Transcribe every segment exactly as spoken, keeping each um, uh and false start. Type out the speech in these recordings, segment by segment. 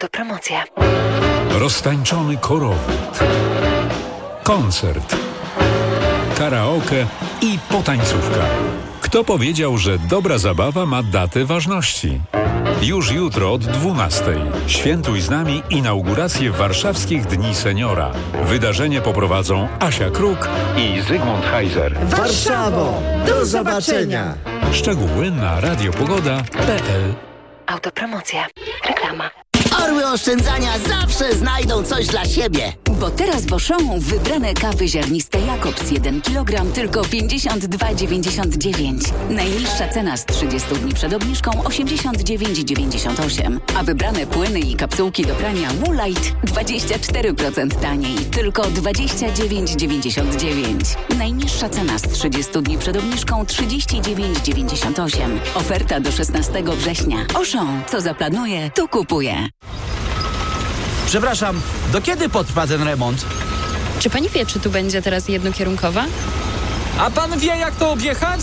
Autopromocja. Roztańczony korowód, koncert, karaoke i potańcówka. Kto powiedział, że dobra zabawa ma datę ważności? Już jutro od dwunastej świętuj z nami inaugurację Warszawskich Dni Seniora. Wydarzenie poprowadzą Asia Kruk i Zygmunt Heiser. Warszawo! Do zobaczenia! Szczegóły na radiopogoda kropka p l. Autopromocja. Reklama. Orły oszczędzania zawsze znajdą coś dla siebie. Bo teraz w Auchan wybrane kawy ziarniste Jakobs jeden kilogram tylko pięćdziesiąt dwa dziewięćdziesiąt dziewięć. Najniższa cena z trzydziestu dni przed obniżką osiemdziesiąt dziewięć dziewięćdziesiąt osiem. A wybrane płyny i kapsułki do prania Woolite dwadzieścia cztery procent taniej. Tylko dwadzieścia dziewięć dziewięćdziesiąt dziewięć. Najniższa cena z trzydziestu dni przed obniżką trzydzieści dziewięć dziewięćdziesiąt osiem. Oferta do szesnastego września. Auchan, co zaplanuje, to kupuje. Przepraszam, do kiedy potrwa ten remont? Czy pani wie, czy tu będzie teraz jednokierunkowa? A pan wie, jak to objechać?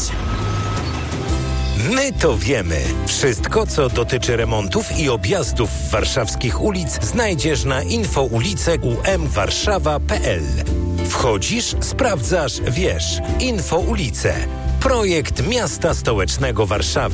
My to wiemy. Wszystko, co dotyczy remontów i objazdów warszawskich ulic, znajdziesz na infoulice u m warszawa kropka p l. Wchodzisz, sprawdzasz, wiesz. Infoulice. Projekt Miasta Stołecznego Warszawy.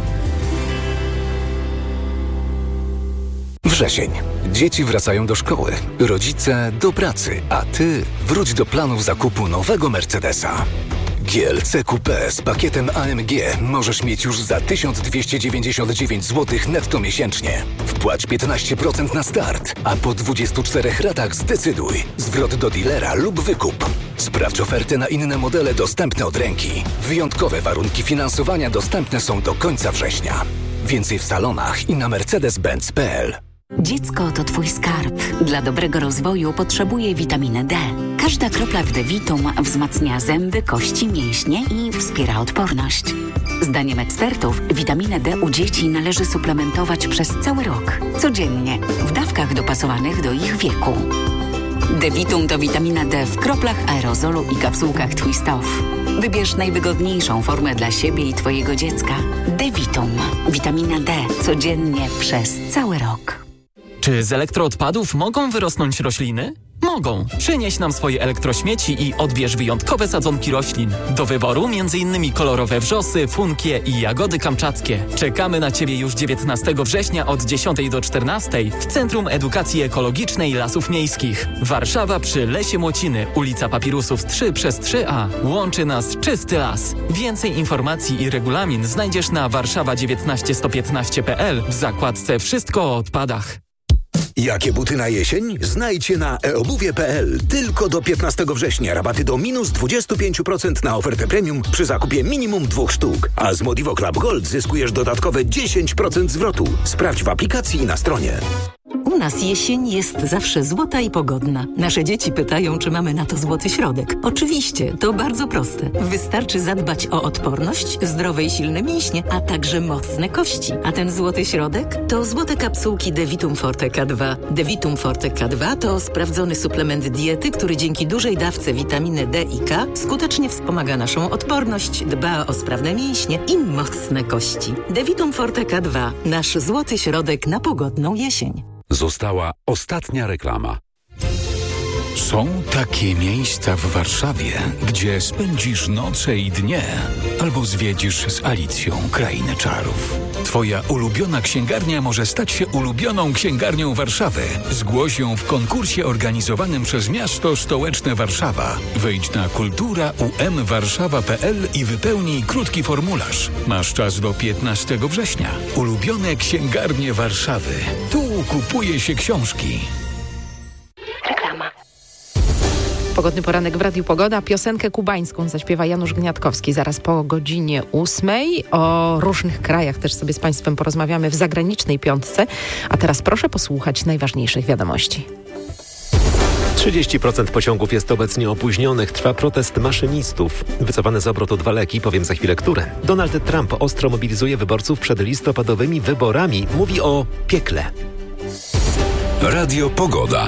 Wrzesień. Dzieci wracają do szkoły, rodzice do pracy, a ty wróć do planów zakupu nowego Mercedesa. G L C Coupé z pakietem A M G możesz mieć już za tysiąc dwieście dziewięćdziesiąt dziewięć złotych netto miesięcznie. Wpłać piętnaście procent na start, a po dwudziestu czterech ratach zdecyduj. Zwrot do dealera lub wykup. Sprawdź oferty na inne modele dostępne od ręki. Wyjątkowe warunki finansowania dostępne są do końca września. Więcej w salonach i na mercedes benz kropka p l. Dziecko to twój skarb. Dla dobrego rozwoju potrzebuje witaminy D. Każda kropla w D-Vitum wzmacnia zęby, kości, mięśnie i wspiera odporność. Zdaniem ekspertów witaminę D u dzieci należy suplementować przez cały rok. Codziennie, w dawkach dopasowanych do ich wieku. D-Vitum to witamina D w kroplach aerozolu i kapsułkach Twist Off. Wybierz najwygodniejszą formę dla siebie i twojego dziecka. D-Vitum. Witamina D codziennie przez cały rok. Czy z elektroodpadów mogą wyrosnąć rośliny? Mogą. Przynieś nam swoje elektrośmieci i odbierz wyjątkowe sadzonki roślin. Do wyboru między innymi kolorowe wrzosy, funkie i jagody kamczackie. Czekamy na Ciebie już dziewiętnastego września od dziesiątej do czternastej w Centrum Edukacji Ekologicznej Lasów Miejskich. Warszawa przy Lesie Młociny, ulica Papirusów trzy przez trzy a. Łączy nas czysty las. Więcej informacji i regulamin znajdziesz na warszawa dziewiętnaście sto piętnaście kropka p l w zakładce Wszystko o odpadach. Jakie buty na jesień? Znajdźcie na e obuwie kropka p l. Tylko do piętnastego września rabaty do minus dwadzieścia pięć procent na ofertę premium przy zakupie minimum dwóch sztuk. A z Modivo Club Gold zyskujesz dodatkowe dziesięć procent zwrotu. Sprawdź w aplikacji i na stronie. U nas jesień jest zawsze złota i pogodna. Nasze dzieci pytają, czy mamy na to złoty środek. Oczywiście, to bardzo proste. Wystarczy zadbać o odporność, zdrowe i silne mięśnie, a także mocne kości. A ten złoty środek to złote kapsułki D-Vitum Forte K dwa. D-Vitum Forte K dwa to sprawdzony suplement diety, który dzięki dużej dawce witaminy D i K skutecznie wspomaga naszą odporność, dba o sprawne mięśnie i mocne kości. D-Vitum Forte K dwa. Nasz złoty środek na pogodną jesień. Została ostatnia reklama. Są takie miejsca w Warszawie, gdzie spędzisz noce i dnie, albo zwiedzisz z Alicją krainę czarów. Twoja ulubiona księgarnia może stać się ulubioną księgarnią Warszawy. Zgłoś ją w konkursie organizowanym przez Miasto Stołeczne Warszawa. Wejdź na kultura u m warszawa kropka p l i wypełnij krótki formularz. Masz czas do piętnastego września. Ulubione księgarnie Warszawy. Tu kupuje się książki. Reklama. Pogodny poranek w Radiu Pogoda. Piosenkę kubańską zaśpiewa Janusz Gniatkowski zaraz po godzinie ósmej. O różnych krajach też sobie z Państwem porozmawiamy w zagranicznej piątce. A teraz proszę posłuchać najważniejszych wiadomości. trzydzieści procent pociągów jest obecnie opóźnionych. Trwa protest maszynistów. Wycofane z obrotu dwa leki, powiem za chwilę które. Donald Trump ostro mobilizuje wyborców przed listopadowymi wyborami. Mówi o piekle. Radio Pogoda.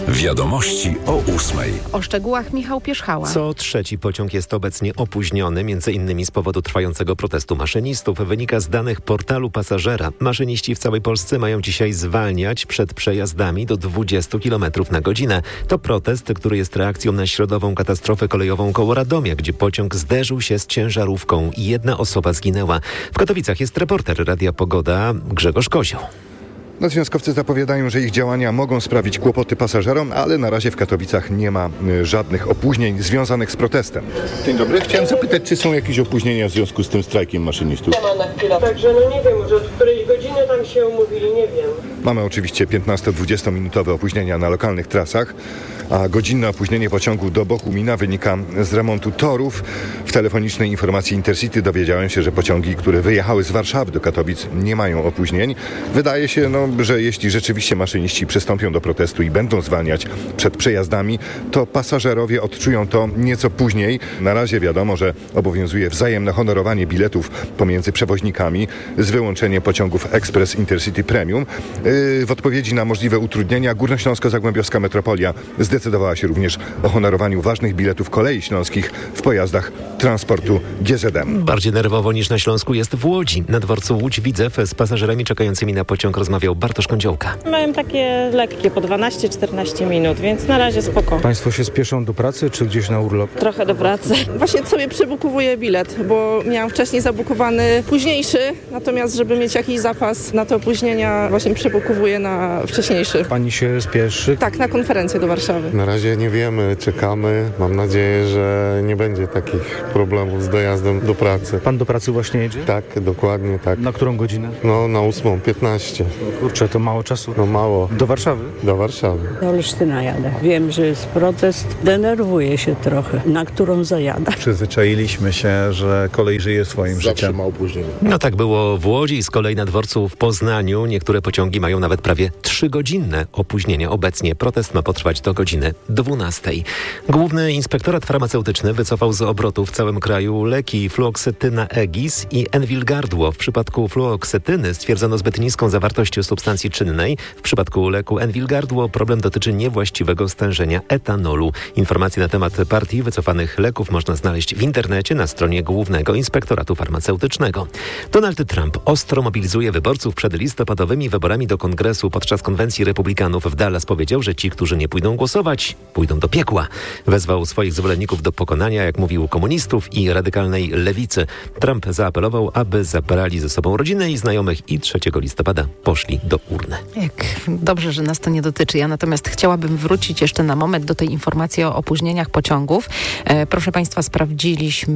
Wiadomości o ósmej. O szczegółach Michał Pierzchała. Co trzeci pociąg jest obecnie opóźniony, między innymi z powodu trwającego protestu maszynistów. Wynika z danych portalu Pasażera. Maszyniści w całej Polsce mają dzisiaj zwalniać przed przejazdami do dwudziestu kilometrów na godzinę. To protest, który jest reakcją na środową katastrofę kolejową koło Radomia, gdzie pociąg zderzył się z ciężarówką i jedna osoba zginęła. W Katowicach jest reporter Radia Pogoda Grzegorz Kozioł. No, związkowcy zapowiadają, że ich działania mogą sprawić kłopoty pasażerom, ale na razie w Katowicach nie ma y, żadnych opóźnień związanych z protestem. Dzień dobry. Chciałem zapytać, czy są jakieś opóźnienia w związku z tym strajkiem maszynistów? Nie ma na chwilę. Także no nie wiem, może od której godziny tam się umówili, nie wiem. Mamy oczywiście piętnasto-dwudziestominutowe opóźnienia na lokalnych trasach, a godzinne opóźnienie pociągu do Bochumina wynika z remontu torów. W telefonicznej informacji Intercity dowiedziałem się, że pociągi, które wyjechały z Warszawy do Katowic, nie mają opóźnień. Wydaje się, no, że jeśli rzeczywiście maszyniści przystąpią do protestu i będą zwalniać przed przejazdami, to pasażerowie odczują to nieco później. Na razie wiadomo, że obowiązuje wzajemne honorowanie biletów pomiędzy przewoźnikami z wyłączeniem pociągów Express Intercity Premium. W odpowiedzi na możliwe utrudnienia Górnośląsko-Zagłębiowska Metropolia zdecydowała się również o honorowaniu ważnych biletów kolei śląskich w pojazdach transportu G Z M. Bardziej nerwowo niż na Śląsku jest w Łodzi. Na dworcu Łódź-Widzew z pasażerami czekającymi na pociąg rozmawiał Bartosz Kądziołka. Mają takie lekkie, po dwanaście czternaście minut, więc na razie spoko. Państwo się spieszą do pracy, czy gdzieś na urlop? Trochę do pracy. Właśnie sobie przebukowuję bilet, bo miałam wcześniej zabukowany późniejszy, natomiast żeby mieć jakiś zapas na te opóźnienia, właśnie przebukowuję na wcześniejszy. Pani się spieszy? Tak, na konferencję do Warszawy. Na razie nie wiemy, czekamy. Mam nadzieję, że nie będzie takich problemów z dojazdem do pracy. Pan do pracy właśnie jedzie? Tak, dokładnie tak. Na którą godzinę? No, na ósmą piętnaście. Kurczę, to mało czasu. No mało. Do Warszawy? Do Warszawy. Do Olsztyna jadę. Wiem, że jest protest. Denerwuję się trochę. Na którą zajadę? Przyzwyczailiśmy się, że kolej żyje swoim Zawsze życiem. ma opóźnienie. No tak było w Łodzi i z kolei na dworcu w Poznaniu. Niektóre pociągi mają nawet prawie trzygodzinne opóźnienie. Obecnie protest ma potrwać do godziny dwunastej. Główny Inspektorat Farmaceutyczny wycofał z obrotu w całym kraju leki fluoksetyna Egis i Enwil-Gardło. W przypadku fluoksetyny stwierdzono zbyt niską zawartość substancji czynnej. W przypadku leku Enwil-Gardło problem dotyczy niewłaściwego stężenia etanolu. Informacje na temat partii wycofanych leków można znaleźć w internecie na stronie Głównego Inspektoratu Farmaceutycznego. Donald Trump ostro mobilizuje wyborców przed listopadowymi wyborami do Kongresu. Podczas konwencji republikanów w Dallas powiedział, że ci, którzy nie pójdą głosować, pójdą do piekła. Wezwał swoich zwolenników do pokonania, jak mówił, komunistów i radykalnej lewicy. Trump zaapelował, aby zabrali ze sobą rodzinę i znajomych i trzeciego listopada poszli do urny. Jak dobrze, że nas to nie dotyczy. Ja natomiast chciałabym wrócić jeszcze na moment do tej informacji o opóźnieniach pociągów. E, proszę Państwa, sprawdziliśmy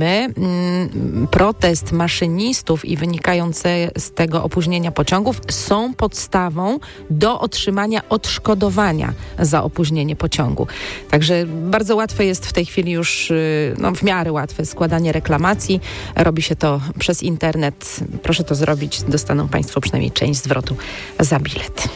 mm, protest maszynistów i wynikające z tego opóźnienia pociągów są podstawą do otrzymania odszkodowania za opóźnienie pociągu. Także bardzo łatwe jest w tej chwili już, no w miarę łatwe składanie reklamacji. Robi się to przez internet. Proszę to zrobić. Dostaną Państwo przynajmniej część zwrotu za bilet.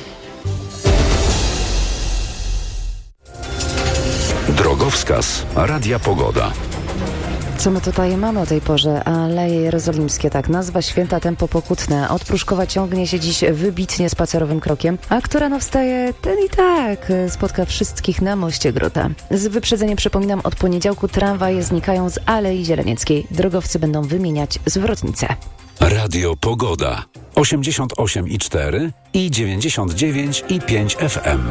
Drogowskaz Radia Pogoda. Co my tutaj mamy o tej porze? Aleje Jerozolimskie, tak. Nazwa święta tempo pokutne. Od Pruszkowa ciągnie się dziś wybitnie spacerowym krokiem, a która no wstaje, ten i tak spotka wszystkich na moście Grota. Z wyprzedzeniem przypominam, od poniedziałku tramwaje znikają z Alei Zielenieckiej. Drogowcy będą wymieniać zwrotnice. Radio Pogoda. osiemdziesiąt osiem i cztery i dziewięćdziesiąt dziewięć i pięć F M.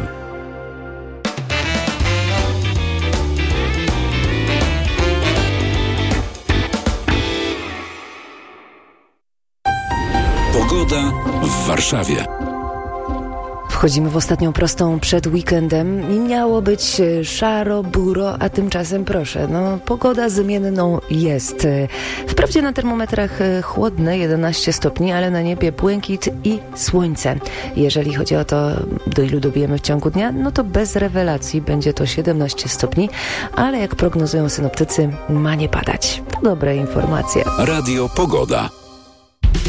Pogoda w Warszawie. Wchodzimy w ostatnią prostą przed weekendem i miało być szaro, buro, a tymczasem proszę, no pogoda zmienną jest. Wprawdzie na termometrach chłodne, jedenaście stopni, ale na niebie błękit i słońce. Jeżeli chodzi o to, do ilu dobijemy w ciągu dnia, no to bez rewelacji będzie to siedemnaście stopni, ale jak prognozują synoptycy, ma nie padać. To dobre informacje. Radio Pogoda.